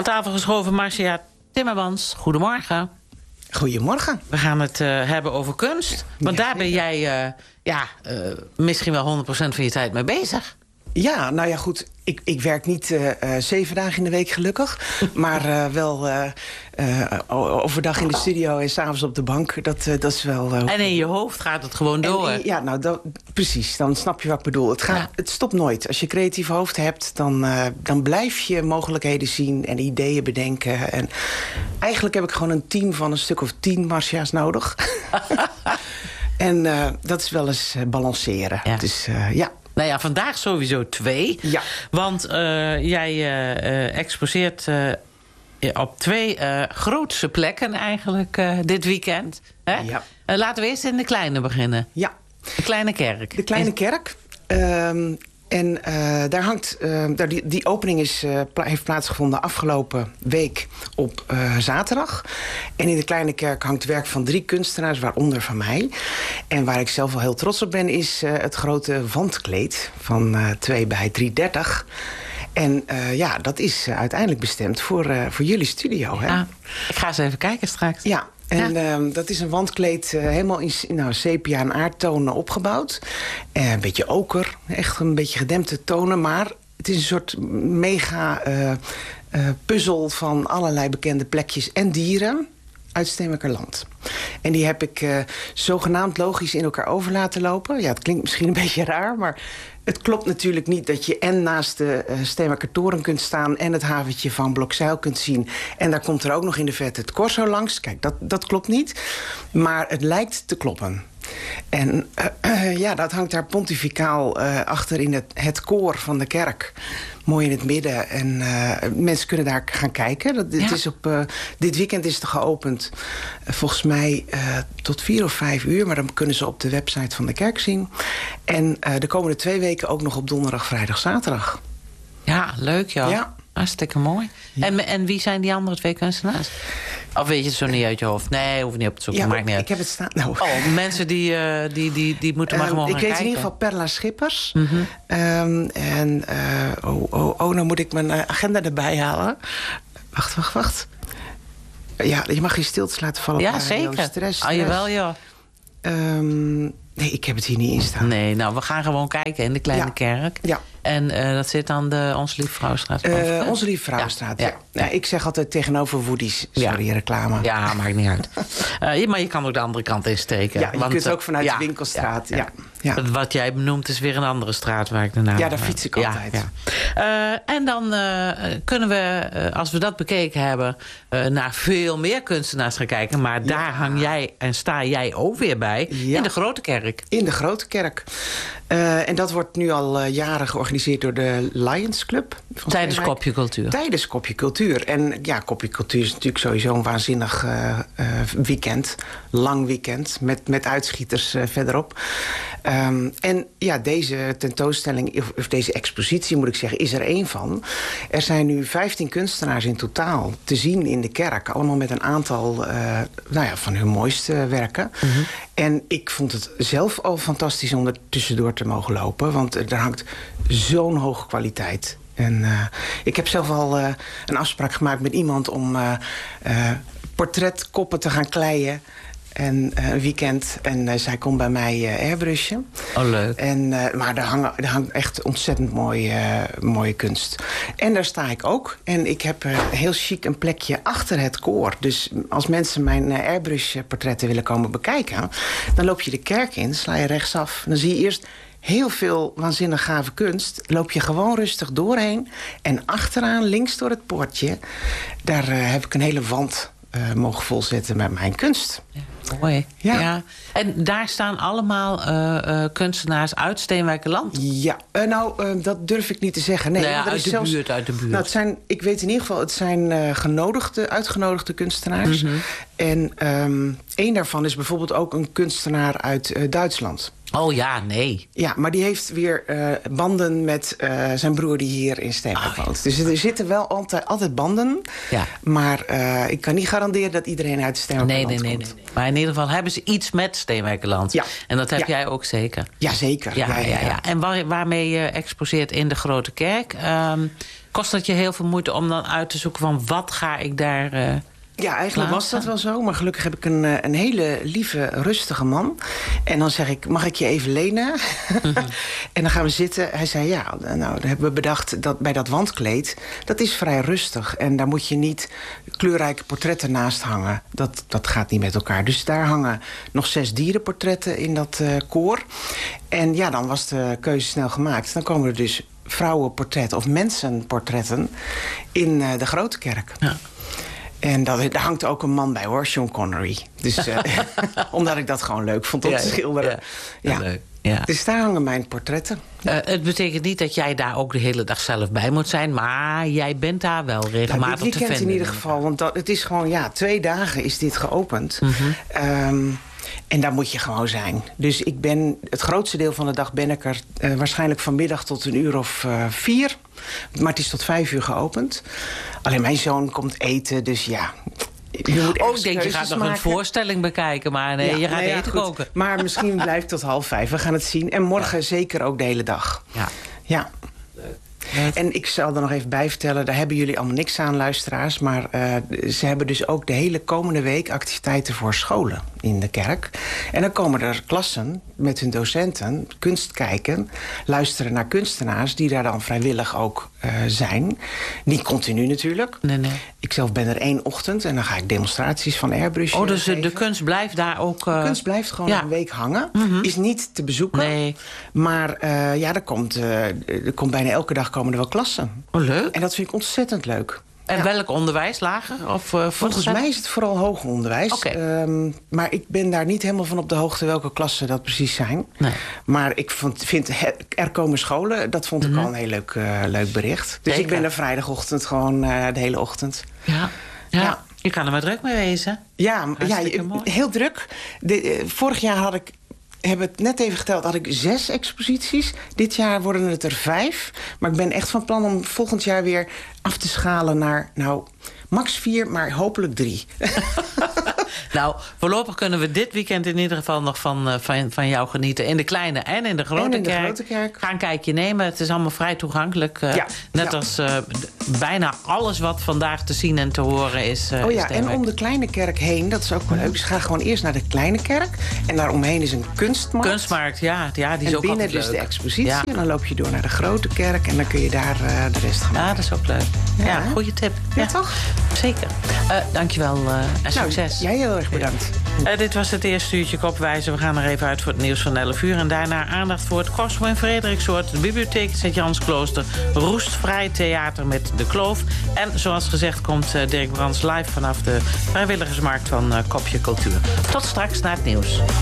Aan tafel geschoven Marcia Timmermans. Goedemorgen. Goedemorgen. We gaan het hebben over kunst. Want daar ben jij misschien wel 100% van je tijd mee bezig. Ja, nou ja, goed. Ik werk niet 7 dagen in de week gelukkig. Maar wel overdag in de studio en 's avonds op de bank. Dat is wel... En in je hoofd gaat het gewoon door. Precies. Dan snap je wat ik bedoel. Het stopt nooit. Als je een creatief hoofd hebt, dan blijf je mogelijkheden zien en ideeën bedenken. En eigenlijk heb ik gewoon een team van een stuk of 10 Marcia's nodig. En dat is wel eens balanceren. Ja. Dus Nou ja, vandaag sowieso 2. Ja. Want jij exposeert op 2 grootse plekken eigenlijk dit weekend. Hè? Ja. Laten we eerst in de kleine beginnen. Ja. De Kleine Kerk. De Kleine Kerk. En daar hangt... die opening heeft plaatsgevonden afgelopen week op zaterdag. En in de Kleine Kerk hangt werk van 3 kunstenaars, waaronder van mij. En waar ik zelf wel heel trots op ben, is het grote wandkleed van 2 bij 3,30. En dat is uiteindelijk bestemd voor jullie studio. Hè? Ja, ik ga eens even kijken straks. Ja. En dat is een wandkleed helemaal in sepia en aardtonen opgebouwd. Een beetje oker, echt een beetje gedempte tonen. Maar het is een soort mega puzzel van allerlei bekende plekjes en dieren uit Steenwijkerland. En die heb ik zogenaamd logisch in elkaar over laten lopen. Ja, het klinkt misschien een beetje raar, maar het klopt natuurlijk niet dat je en naast de Steenwijkertoren kunt staan en het haventje van Blokzijl kunt zien. En daar komt er ook nog in de verte het Corso langs. Kijk, dat klopt niet. Maar het lijkt te kloppen. En dat hangt daar pontificaal achter in het koor van de kerk. Mooi in het midden. En mensen kunnen daar gaan kijken. Dit weekend is het geopend. Volgens mij tot 4 of 5 uur. Maar dan kunnen ze op de website van de kerk zien. En de komende 2 weken ook nog op donderdag, vrijdag, zaterdag. Ja, leuk joh. Ja. Hartstikke mooi. Ja. En wie zijn die andere 2 kunstenaars? Of weet je het zo niet uit je hoofd? Nee, hoef niet op te zoeken. Maakt niet uit. Ik heb het staan. Nou. Oh, mensen die moeten maar gewoon gaan kijken. Ik weet in ieder geval Perla Schippers. Mm-hmm. Nou moet ik mijn agenda erbij halen. Wacht. Ja, je mag je stiltes laten vallen. Ja, zeker. Stress. Jawel, joh. Nee, ik heb het hier niet in staan. Nee, nou, we gaan gewoon kijken in de Kleine Kerk. Ja. En dat zit aan de Onze Lieve Vrouwenstraat. Onze Lieve Vrouwenstraat, ja. Nou, ik zeg altijd tegenover Woody's. Sorry, reclame. Ja, maakt niet uit. Maar je kan ook de andere kant insteken. Ja, je kunt ook vanuit de winkelstraat. Ja. Wat jij benoemt is weer een andere straat waar ik daarna... Ja, daar fiets ik altijd. Ja. En dan kunnen we, als we dat bekeken hebben, naar veel meer kunstenaars gaan kijken. Maar daar hang jij en sta jij ook weer bij. Ja. In de Grote Kerk. In de Grote Kerk. En dat wordt nu al jaren georganiseerd door de Lions Club. Tijdens Kopje Cultuur. Tijdens Kopje Cultuur. En ja, Kopje Cultuur is natuurlijk sowieso een waanzinnig weekend. Lang weekend. Met uitschieters verderop. En ja, deze tentoonstelling, of deze expositie moet ik zeggen, is er 1 van. Er zijn nu 15 kunstenaars in totaal te zien in de kerk. Allemaal met een aantal van hun mooiste werken. Mm-hmm. En ik vond het zelf al fantastisch om er tussendoor te mogen lopen. Want er hangt zo'n hoge kwaliteit. En ik heb zelf al een afspraak gemaakt met iemand om portretkoppen te gaan kleien. En een weekend. En zij komt bij mij airbrushen. Oh, leuk. Maar er hangt echt ontzettend mooie kunst. En daar sta ik ook. En ik heb heel chic een plekje achter het koor. Dus als mensen mijn airbrush-portretten willen komen bekijken, dan loop je de kerk in, sla je rechtsaf. Dan zie je eerst heel veel waanzinnig gave kunst. Loop je gewoon rustig doorheen. En achteraan, links door het poortje, daar heb ik een hele wand mogen volzetten met mijn kunst. Ja, mooi. Ja. En daar staan allemaal kunstenaars uit Steenwijkerland? Ja, dat durf ik niet te zeggen. Nee, uit de buurt. Nou, ik weet in ieder geval, het zijn uitgenodigde kunstenaars. Mm-hmm. En één daarvan is bijvoorbeeld ook een kunstenaar uit Duitsland. Oh ja, nee. Ja, maar die heeft weer banden met zijn broer die hier in Steenwijk woont. Dus er zitten wel altijd banden. Ja. Maar ik kan niet garanderen dat iedereen uit Steenwijkerland komt. Nee. Maar in ieder geval hebben ze iets met Steenwijkerland. Ja. En dat heb jij ook zeker. Ja, zeker. Ja. En waarmee je exposeert in de Grote Kerk. Kost dat je heel veel moeite om dan uit te zoeken van wat ga ik daar... Ja, eigenlijk was dat wel zo. Maar gelukkig heb ik een hele lieve, rustige man. En dan zeg ik, mag ik je even lenen? En dan gaan we zitten. Hij zei, ja, nou, dan hebben we bedacht dat bij dat wandkleed... dat is vrij rustig. En daar moet je niet kleurrijke portretten naast hangen. Dat gaat niet met elkaar. Dus daar hangen nog 6 dierenportretten in dat koor. En ja, dan was de keuze snel gemaakt. Dan komen er dus vrouwenportretten of mensenportretten in de Grote Kerk. Ja. En daar hangt ook een man bij, hoor, Sean Connery. Dus, omdat ik dat gewoon leuk vond om te schilderen. Ja. Leuk. Ja. Dus daar hangen mijn portretten. Het betekent niet dat jij daar ook de hele dag zelf bij moet zijn... maar jij bent daar wel regelmatig te vinden. Dit weekend in ieder geval, want het is gewoon... 2 dagen is dit geopend. En daar moet je gewoon zijn. Dus ik ben het grootste deel van de dag ben ik er... waarschijnlijk vanmiddag tot 4:00. Maar het is tot 5:00 geopend. Alleen mijn zoon komt eten, dus ja... Je moet ik denk, je gaat nog een voorstelling bekijken, maar nee, je gaat eten koken. Maar misschien blijft tot 4:30. We gaan het zien. En morgen zeker ook de hele dag. Ja. En ik zal er nog even bij vertellen... daar hebben jullie allemaal niks aan, luisteraars... maar ze hebben dus ook de hele komende week... activiteiten voor scholen in de kerk. En dan komen er klassen met hun docenten... kunst kijken, luisteren naar kunstenaars... die daar dan vrijwillig ook zijn. Niet continu natuurlijk. Nee. Ik zelf ben er 1 ochtend... en dan ga ik demonstraties van Airbrush dus geven. de kunst blijft daar ook... De kunst blijft gewoon een week hangen. Is niet te bezoeken. Nee. Maar er komt bijna elke dag komen er wel klassen. Oh, leuk. En dat vind ik ontzettend leuk. En welk onderwijs? Lager? Volgens mij is het vooral hoger onderwijs. Okay. Maar ik ben daar niet helemaal van op de hoogte... welke klassen dat precies zijn. Nee. Maar ik vind er komen scholen... dat vond ik al een heel leuk bericht. Dus ik ben er vrijdagochtend gewoon de hele ochtend. Ja. Je kan er maar druk mee wezen. Ja, heel druk. Vorig jaar hebben het net even geteld, had ik 6 exposities. Dit jaar worden het er 5. Maar ik ben echt van plan om volgend jaar weer af te schalen naar... max 4, maar hopelijk 3. Nou, voorlopig kunnen we dit weekend in ieder geval nog van jou genieten. In de kleine en in de grote kerk. Ga een kijkje nemen. Het is allemaal vrij toegankelijk. Net als bijna alles wat vandaag te zien en te horen is. En om de kleine kerk heen, dat is ook wel leuk. Dus ga gewoon eerst naar de kleine kerk. En daaromheen is een kunstmarkt. Kunstmarkt, die is ook altijd leuk. En binnen dus de expositie. Ja. En dan loop je door naar de grote kerk. En dan kun je daar de rest gaan maken. Ja, dat is ook leuk. Ja, goede tip. Ja, toch? Zeker. Dankjewel en succes. Jij heel erg bedankt. Dit was het eerste uurtje Kopwijzer. We gaan er even uit voor het nieuws van 11:00. En daarna aandacht voor het Cosmo en Frederiksoord... de bibliotheek Sint-Jansklooster... Roestvrij Theater met De Kloof. En zoals gezegd komt Dirk Brands live... vanaf de vrijwilligersmarkt van Kopje Cultuur. Tot straks naar het nieuws.